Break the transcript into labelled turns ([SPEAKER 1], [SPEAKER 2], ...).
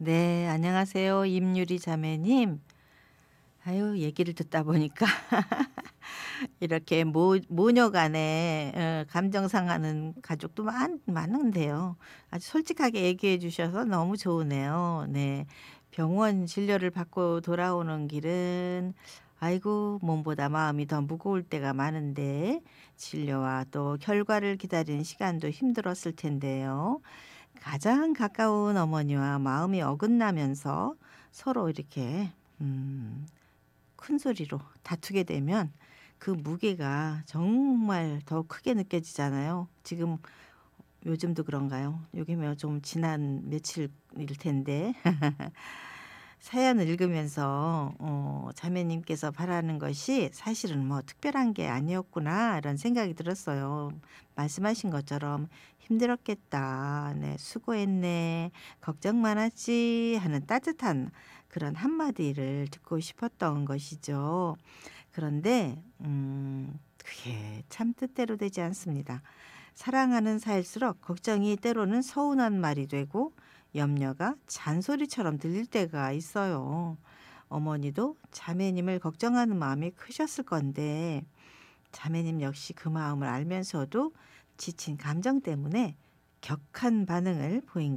[SPEAKER 1] 네, 안녕하세요. 임유리 자매님. 아유, 얘기를 듣다 보니까 이렇게 모녀 간에 감정 상하는 가족도 많은데요. 아주 솔직하게 얘기해 주셔서 너무 좋으네요. 네. 병원 진료를 받고 돌아오는 길은 아이고 몸보다 마음이 더 무거울 때가 많은데 진료와 또 결과를 기다리는 시간도 힘들었을 텐데요. 가장 가까운 어머니와 마음이 어긋나면서 서로 이렇게 음 큰 소리로 다투게 되면 그 무게가 정말 더 크게 느껴지잖아요. 지금 요즘도 그런가요? 요즘에 좀 지난 며칠일 텐데 사연을 읽으면서 자매님께서 바라는 것이 사실은 뭐 '특별한 게 아니었구나.' 이런 생각이 들었어요. 말씀하신 것처럼 "힘들었겠다. 네. 수고했네. 걱정 많았지." 하는 따뜻한 그런 한마디를 듣고 싶었던 것이죠. 그런데 그게 참 뜻대로 되지 않습니다. 사랑하는 사이일수록 걱정이 때로는 서운한 말이 되고 염려가 잔소리처럼 들릴 때가 있어요. 어머니도 자매님을 걱정하는 마음이 크셨을 건데 자매님 역시 그 마음을 알면서도 지친 감정 때문에 격한 반응을 보인